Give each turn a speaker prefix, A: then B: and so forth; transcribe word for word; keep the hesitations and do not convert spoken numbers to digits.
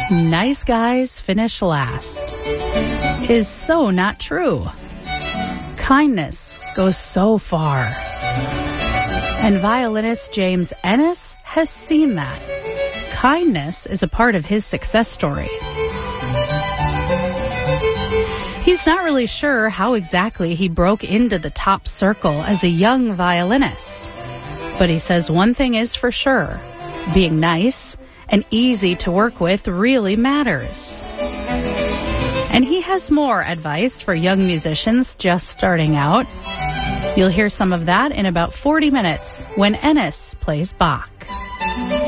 A: Nice guys finish last is so not true. Kindness goes so far. And violinist James Ennis has seen that. Kindness is a part of his success story. He's not really sure how exactly he broke into the top circle as a young violinist. But he says one thing is for sure. Being nice and easy to work with really matters. And he has more advice for young musicians just starting out. You'll hear some of that in about forty minutes when Ennis plays Bach.